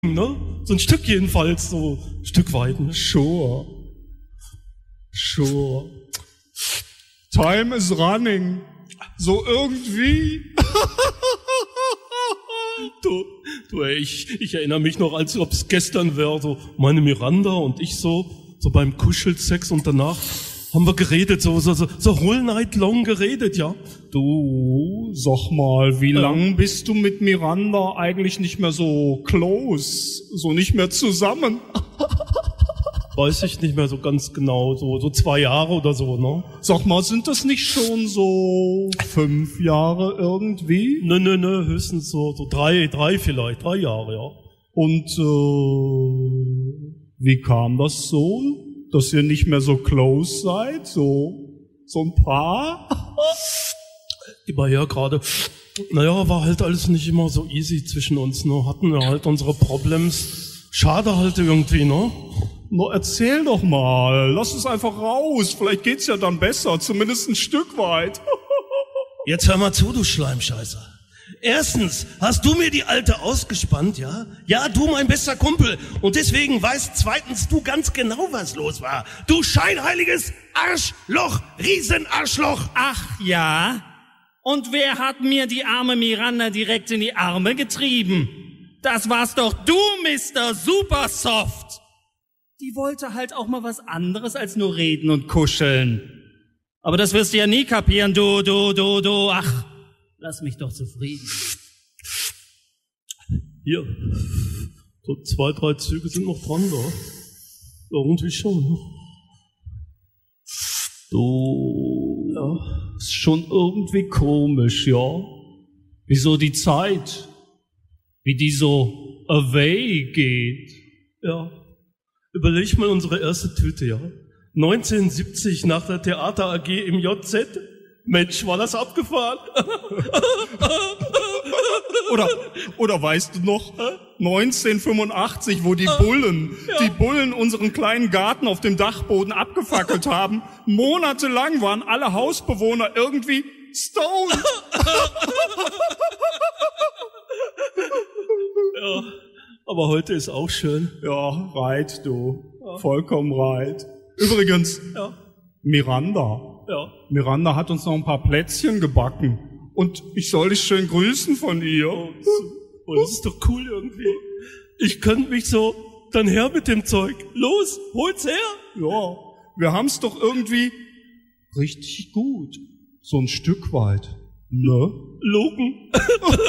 ne? So ein Stück jedenfalls, so ein Stück weit, ne? Sure. Time is running. So irgendwie. Du, ey, ich erinnere mich noch, als ob es gestern wäre, so meine Miranda und ich so beim Kuschelsex und danach haben wir geredet, so whole night long geredet, ja. Du, sag mal, wie lang bist du mit Miranda eigentlich nicht mehr so close, so nicht mehr zusammen? Weiß ich nicht mehr so ganz genau, so 2 Jahre oder so, ne? Sag mal, sind das nicht schon so 5 Jahre irgendwie? Ne, höchstens so 3 vielleicht, 3 Jahre, ja. Und wie kam das so, dass ihr nicht mehr so close seid, so ein Paar? Gib mal her gerade. Naja, war halt alles nicht immer so easy zwischen uns, ne? Hatten wir halt unsere Problems. Schade halt irgendwie, ne? Na, erzähl doch mal. Lass es einfach raus. Vielleicht geht's ja dann besser. Zumindest ein Stück weit. Jetzt hör mal zu, du Schleimscheißer. Erstens hast du mir die Alte ausgespannt, ja? Ja, du, mein bester Kumpel. Und deswegen weißt zweitens du ganz genau, was los war. Du scheinheiliges Arschloch, Riesenarschloch. Ach ja? Und wer hat mir die arme Miranda direkt in die Arme getrieben? Das warst doch du, Mr. Supersoft. Die wollte halt auch mal was anderes als nur reden und kuscheln. Aber das wirst du ja nie kapieren, du. Ach, lass mich doch zufrieden. Hier, so 2, 3 Züge sind noch dran, da. Irgendwie schon. Du, ja, ist schon irgendwie komisch, ja. Wieso die Zeit, wie die so away geht, ja. Überleg mal unsere erste Tüte, ja. 1970 nach der Theater AG im JZ. Mensch, war das abgefahren. Oder weißt du noch, 1985, wo die Bullen unseren kleinen Garten auf dem Dachboden abgefackelt haben. Monatelang waren alle Hausbewohner irgendwie stoned. Ja. Aber heute ist auch schön. Ja, right, du. Ja. Vollkommen right. Übrigens, ja. Miranda. Ja. Miranda hat uns noch ein paar Plätzchen gebacken. Und ich soll dich schön grüßen von ihr. Oh, das ist doch cool irgendwie. Ich könnte mich so, dann her mit dem Zeug. Los, hol's her. Ja, wir haben's doch irgendwie richtig gut. So ein Stück weit. Ne? Logen.